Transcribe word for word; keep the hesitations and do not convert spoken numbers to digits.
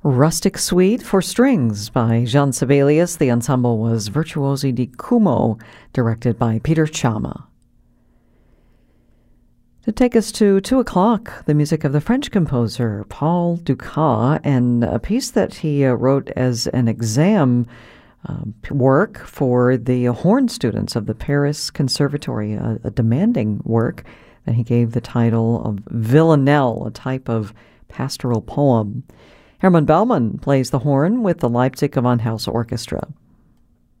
Rustic Suite for Strings by Jean Sibelius. The ensemble was Virtuosi di Cumo, directed by Peter Chama. To take us to two o'clock, the music of the French composer Paul Dukas, and a piece that he uh, wrote as an exam uh, work for the horn students of the Paris Conservatory, a, a demanding work that he gave the title of Villanelle, a type of pastoral poem. Hermann Bellmann plays the horn with the Leipzig Gewandhaus Orchestra.